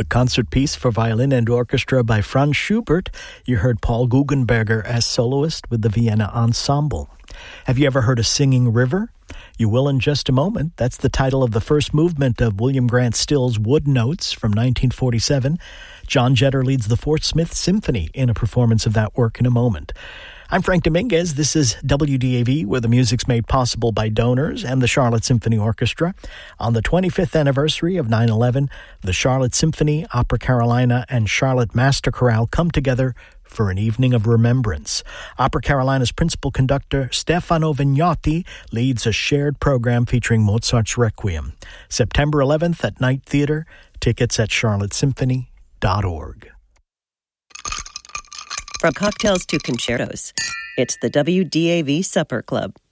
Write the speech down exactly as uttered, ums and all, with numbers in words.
the concert piece for violin and orchestra by Franz Schubert. You heard Paul Guggenberger as soloist with the Vienna Ensemble. Have you ever heard a singing river? You will in just a moment. That's the title of the first movement of William Grant Still's Wood Notes from nineteen forty-seven. John Jetter leads the Fort Smith Symphony in a performance of that work in a moment. I'm Frank Dominguez. This is W D A V, where the music's made possible by donors and the Charlotte Symphony Orchestra. On the twenty-fifth anniversary of nine eleven, the Charlotte Symphony, Opera Carolina, and Charlotte Master Chorale come together for an evening of remembrance. Opera Carolina's principal conductor, Stefano Vignotti, leads a shared program featuring Mozart's Requiem. September eleventh at Night Theater. Tickets at charlotte symphony dot org. From cocktails to concertos, it's the W D A V Supper Club.